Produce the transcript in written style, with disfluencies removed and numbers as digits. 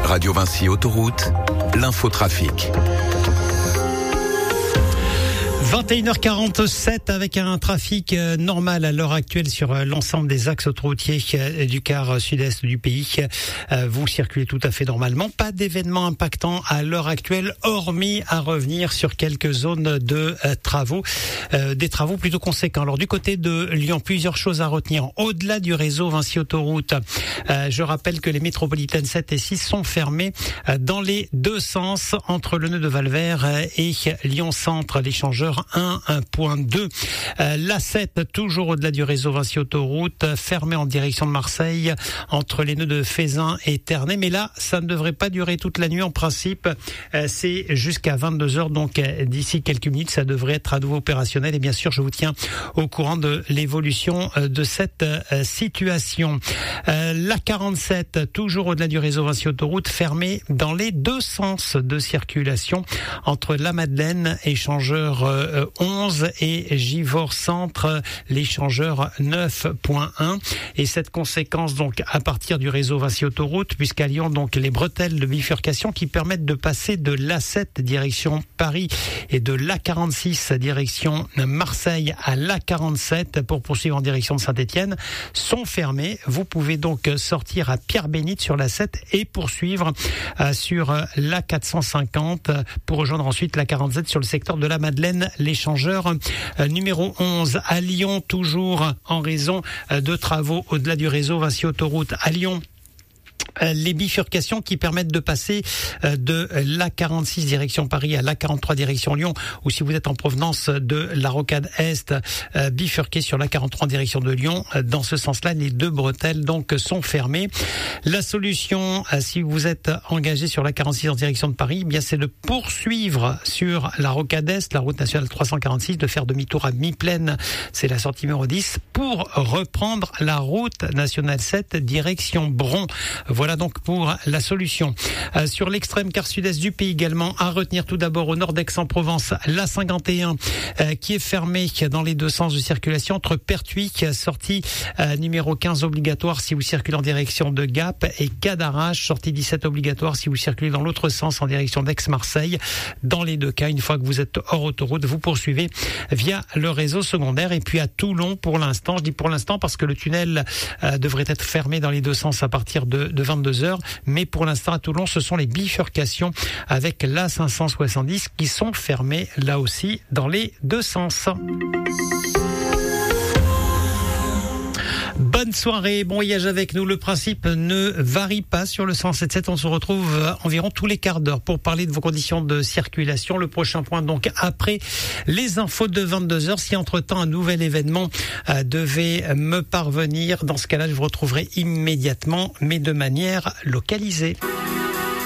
Radio Vinci Autoroute, l'infotrafic. 21h47 avec un trafic normal à l'heure actuelle sur l'ensemble des axes autoroutiers du quart sud-est du pays. Vous circulez tout à fait normalement. Pas d'événements impactants à l'heure actuelle, hormis à revenir sur quelques zones de travaux. Des travaux plutôt conséquents. Alors du côté de Lyon, plusieurs choses à retenir. Au-delà du réseau Vinci Autoroute, je rappelle que les métropolitaines 7 et 6 sont fermées dans les deux sens entre le nœud de Valvert et Lyon Centre, l'échangeur 1.2. La 7, toujours au-delà du réseau Vinci Autoroute, fermée en direction de Marseille entre les nœuds de Fézin et Ternay. Mais là, ça ne devrait pas durer toute la nuit. En principe, c'est jusqu'à 22h. Donc, d'ici quelques minutes, ça devrait être à nouveau opérationnel. Et bien sûr, je vous tiens au courant de l'évolution de cette situation. La 47, toujours au-delà du réseau Vinci Autoroute, fermée dans les deux sens de circulation entre la Madeleine, échangeur 11 et Givors Centre, l'échangeur 9.1. Et cette conséquence donc à partir du réseau Vinci Autoroute, puisqu'à Lyon donc les bretelles de bifurcation qui permettent de passer de l'A7 direction Paris et de l'A46 direction Marseille à l'A47 pour poursuivre en direction de Saint-Étienne sont fermées. Vous pouvez donc sortir à Pierre-Bénite sur l'A7 et poursuivre sur l'A450 pour rejoindre ensuite l'A47 sur le secteur de la Madeleine, l'échangeur numéro 11. À Lyon, toujours en raison de travaux au-delà du réseau Vinci Autoroute. À Lyon, les bifurcations qui permettent de passer de l'A46 direction Paris à l'A43 direction Lyon, ou si vous êtes en provenance de la Rocade Est, bifurqué sur l'A43 direction de Lyon. Dans ce sens-là, les deux bretelles donc sont fermées. La solution, si vous êtes engagé sur l'A46 en direction de Paris, eh bien c'est de poursuivre sur la Rocade Est, la route nationale 346, de faire demi-tour à mi-plaine, c'est la sortie numéro 10, pour reprendre la route nationale 7 direction Bron. Voilà donc pour la solution. Sur l'extrême quart sud-est du pays également, à retenir tout d'abord au nord d'Aix-en-Provence, l'A51 qui est fermée dans les deux sens de circulation entre Pertuis, sortie numéro 15 obligatoire si vous circulez en direction de Gap, et Cadarache, sortie 17 obligatoire si vous circulez dans l'autre sens en direction d'Aix-Marseille. Dans les deux cas, une fois que vous êtes hors autoroute, vous poursuivez via le réseau secondaire. Et puis à Toulon, pour l'instant, je dis pour l'instant parce que le tunnel devrait être fermé dans les deux sens à partir de 22h, mais pour l'instant à Toulon, ce sont les bifurcations avec l'A570 qui sont fermées là aussi dans les deux sens. Bonne soirée, bon voyage avec nous. Le principe ne varie pas sur le 107.7. On se retrouve environ tous les quarts d'heure pour parler de vos conditions de circulation. Le prochain point donc après les infos de 22h. Si entre-temps un nouvel événement devait me parvenir, dans ce cas-là, je vous retrouverai immédiatement, mais de manière localisée.